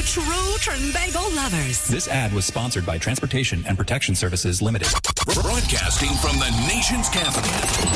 true Trinbago lovers. This ad was sponsored by Transportation and Protection Services Limited. Broadcasting from the nation's capital,